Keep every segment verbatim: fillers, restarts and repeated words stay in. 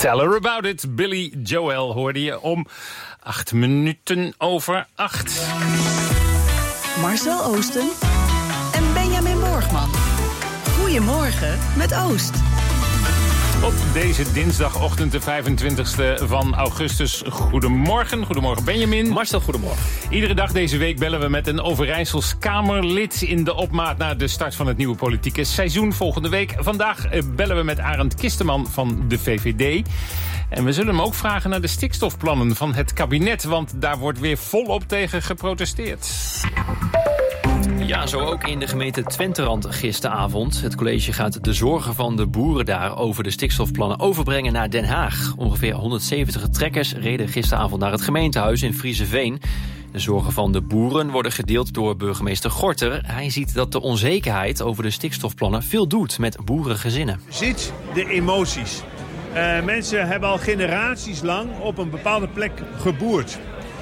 Tell her about it. Billy Joel hoorde je om acht minuten over acht. Marcel Oosten en Benjamin Borgman. Goedemorgen met Oost. Op deze dinsdagochtend, de vijfentwintigste van augustus. Goedemorgen, goedemorgen Benjamin. Marcel, goedemorgen. Iedere dag deze week bellen we met een Overijssels Kamerlid in de opmaat naar de start van het nieuwe politieke seizoen volgende week. Vandaag bellen we met Arend Kisteman van de V V D. En we zullen hem ook vragen naar de stikstofplannen van het kabinet, want daar wordt weer volop tegen geprotesteerd. Ja, zo ook in de gemeente Twenterand gisteravond. Het college gaat de zorgen van de boeren daar over de stikstofplannen overbrengen naar Den Haag. Ongeveer honderdzeventig trekkers reden gisteravond naar het gemeentehuis in Frieseveen. De zorgen van de boeren worden gedeeld door burgemeester Gorter. Hij ziet dat de onzekerheid over de stikstofplannen veel doet met boerengezinnen. Je ziet de emoties. Uh, mensen hebben al generaties lang op een bepaalde plek geboerd.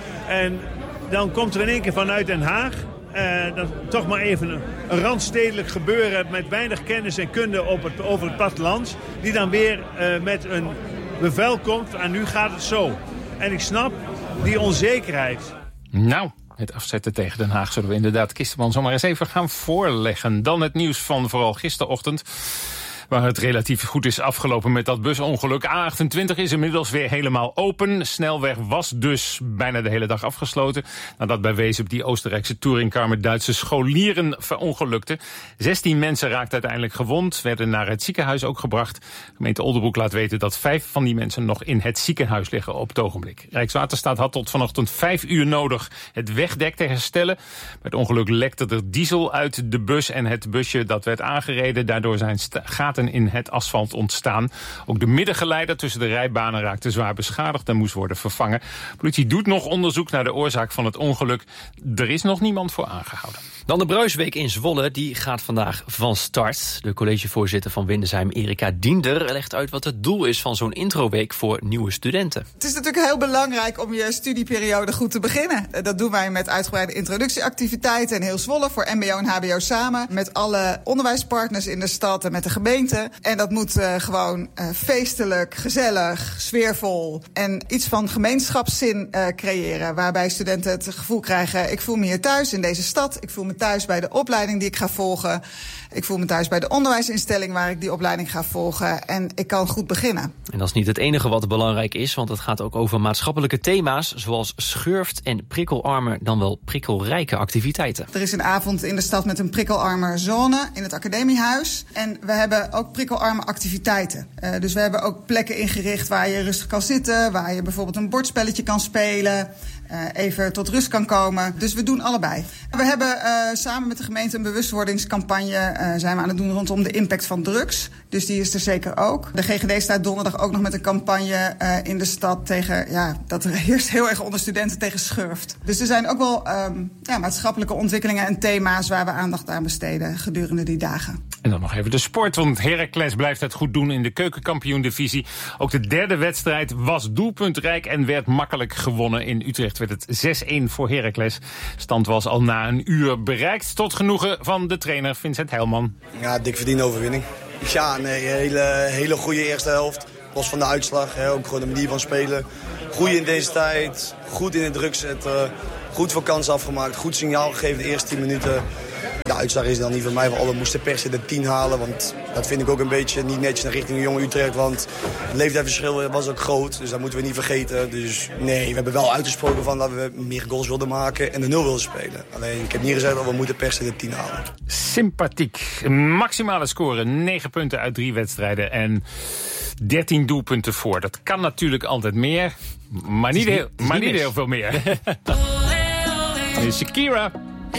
En dan komt er in één keer vanuit Den Haag Uh, dat toch maar even een, een randstedelijk gebeuren met weinig kennis en kunde op het, over het platteland. Die dan weer uh, met een bevel komt en nu gaat het zo. En ik snap die onzekerheid. Nou, het afzetten tegen Den Haag zullen we inderdaad Kisteman zomaar eens even gaan voorleggen. Dan het nieuws van vooral gisterochtend, waar het relatief goed is afgelopen met dat busongeluk. A achtentwintig is inmiddels weer helemaal open. Snelweg was dus bijna de hele dag afgesloten, nadat bij Wezep die Oostenrijkse touringcar met Duitse scholieren verongelukte. zestien mensen raakten uiteindelijk gewond, werden naar het ziekenhuis ook gebracht. De gemeente Oldenbroek laat weten dat vijf van die mensen nog in het ziekenhuis liggen op het ogenblik. Rijkswaterstaat had tot vanochtend vijf uur nodig het wegdek te herstellen. Bij het ongeluk lekte er diesel uit de bus en het busje dat werd aangereden. Daardoor zijn gaten in het asfalt ontstaan. Ook de middengeleider tussen de rijbanen raakte zwaar beschadigd en moest worden vervangen. De politie doet nog onderzoek naar de oorzaak van het ongeluk. Er is nog niemand voor aangehouden. Dan de Bruisweek in Zwolle, die gaat vandaag van start. De collegevoorzitter van Windesheim, Erika Diender, legt uit wat het doel is van zo'n introweek voor nieuwe studenten. Het is natuurlijk heel belangrijk om je studieperiode goed te beginnen. Dat doen wij met uitgebreide introductieactiviteiten in heel Zwolle voor M B O en H B O samen. Met alle onderwijspartners in de stad en met de gemeente. En dat moet uh, gewoon uh, feestelijk, gezellig, sfeervol en iets van gemeenschapszin uh, creëren. Waarbij studenten het gevoel krijgen, ik voel me hier thuis in deze stad. Ik voel me thuis bij de opleiding die ik ga volgen. Ik voel me thuis bij de onderwijsinstelling waar ik die opleiding ga volgen. En ik kan goed beginnen. En dat is niet het enige wat belangrijk is, want het gaat ook over maatschappelijke thema's zoals schurft en prikkelarme, dan wel prikkelrijke activiteiten. Er is een avond in de stad met een prikkelarme zone in het Academiehuis. En we hebben ook prikkelarme activiteiten. Uh, dus we hebben ook plekken ingericht waar je rustig kan zitten, waar je bijvoorbeeld een bordspelletje kan spelen, Uh, even tot rust kan komen. Dus we doen allebei. We hebben uh, samen met de gemeente een bewustwordingscampagne uh, zijn we aan het doen rondom de impact van drugs. Dus die is er zeker ook. De G G D staat donderdag ook nog met een campagne uh, in de stad tegen, ja, dat er heerst heel erg onder studenten tegen schurft. Dus er zijn ook wel um, ja, maatschappelijke ontwikkelingen en thema's waar we aandacht aan besteden gedurende die dagen. En dan nog even de sport, want Heracles blijft het goed doen in de keukenkampioen-divisie. Ook de derde wedstrijd was doelpuntrijk en werd makkelijk gewonnen. In Utrecht werd het zes-één voor Heracles. Stand was al na een uur bereikt, tot genoegen van de trainer Vincent Heilman. Ja, dik verdiende overwinning. Ja, nee, hele, hele goede eerste helft. Los van de uitslag, hè, ook gewoon de manier van spelen. Goede intensiteit, goed in de druk zetten. Goed voor kansen afgemaakt, goed signaal gegeven de eerste tien minuten. De uitslag is dan niet van mij, want we moesten per se de tien halen. Want dat vind ik ook een beetje niet netjes naar richting de jonge Utrecht. Want het leeftijdsverschil was ook groot, dus dat moeten we niet vergeten. Dus nee, we hebben wel uitgesproken van dat we meer goals wilden maken en de nul wilden spelen. Alleen, ik heb niet gezegd dat we moeten per se de tien halen. Sympathiek. Maximale score, negen punten uit drie wedstrijden en dertien doelpunten voor. Dat kan natuurlijk altijd meer, maar niet, heel, maar niet heel veel meer. Shakira.